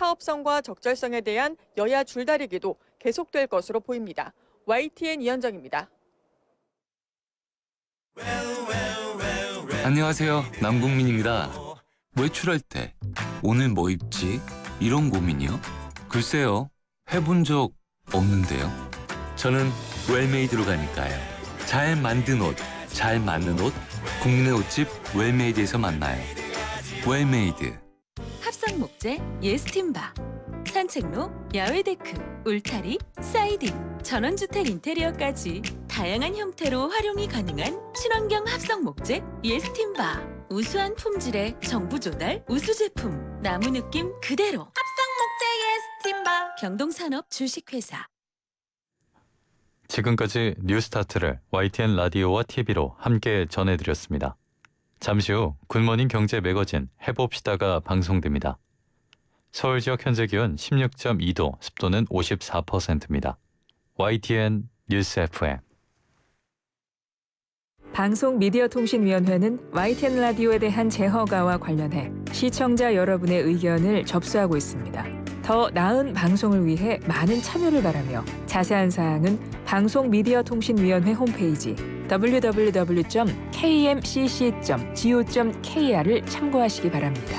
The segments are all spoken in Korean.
사업성과 적절성에 대한 여야 줄다리기도 계속될 것으로 보입니다. YTN 이현정입니다. 안녕하세요. 남궁민입니다. 외출할 때 오늘 뭐 입지? 이런 고민이요? 글쎄요. 해본 적 없는데요. 저는 웰메이드로 가니까요. 잘 만든 옷, 잘 맞는 옷, 국내 옷집 웰메이드에서 만나요. 웰메이드. 합성 목재, 예스팀바, 산책로, 야외 데크, 울타리, 사이딩, 전원주택 인테리어까지 다양한 형태로 활용이 가능한 친환경 합성 목재, 예스팀바. 우수한 품질의 정부 조달 우수 제품, 나무 느낌 그대로. 합성 목재 예스팀바. 경동산업 주식회사. 지금까지 뉴스타트를 YTN 라디오와 TV로 함께 전해드렸습니다. 잠시 후 굿모닝 경제 매거진 해봅시다가 방송됩니다. 서울 지역 현재 기온 16.2도, 습도는 54%입니다. YTN 뉴스 FM. 방송미디어통신위원회는 YTN 라디오에 대한 재허가와 관련해 시청자 여러분의 의견을 접수하고 있습니다. 더 나은 방송을 위해 많은 참여를 바라며 자세한 사항은 방송미디어통신위원회 홈페이지 www.kmcc.go.kr을 참고하시기 바랍니다.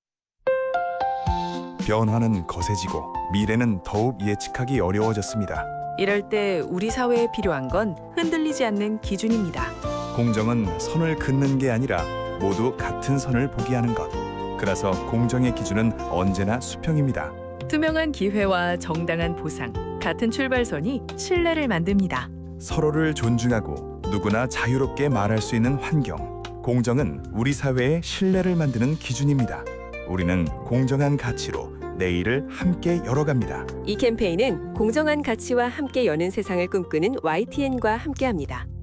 변화는 거세지고 미래는 더욱 예측하기 어려워졌습니다. 이럴 때 우리 사회에 필요한 건 흔들리지 않는 기준입니다. 공정은 선을 긋는 게 아니라 모두 같은 선을 보게 하는 것. 그래서 공정의 기준은 언제나 수평입니다. 투명한 기회와 정당한 보상, 같은 출발선이 신뢰를 만듭니다. 서로를 존중하고 누구나 자유롭게 말할 수 있는 환경. 공정은 우리 사회의 신뢰를 만드는 기준입니다. 우리는 공정한 가치로 내일을 함께 열어갑니다. 이 캠페인은 공정한 가치와 함께 여는 세상을 꿈꾸는 YTN과 함께합니다.